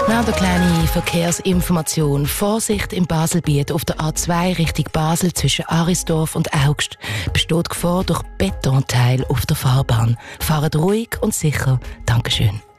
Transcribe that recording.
Noch eine kleine Verkehrsinformation. Vorsicht im Baselbiet auf der A2 Richtung Basel zwischen Arisdorf und Augst besteht Gefahr durch Betonteil auf der Fahrbahn. Fahrt ruhig und sicher. Dankeschön.